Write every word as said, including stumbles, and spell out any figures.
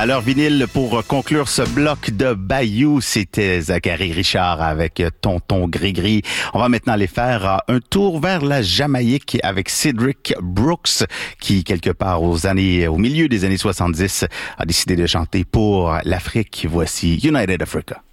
À l'heure vinyle, pour conclure ce bloc de Bayou, c'était Zachary Richard avec Tonton Gris-Gris. On va maintenant aller faire un tour vers la Jamaïque avec Cedric Brooks, qui, quelque part aux années, au milieu des années soixante-dix, a décidé de chanter pour l'Afrique. Voici United Africa.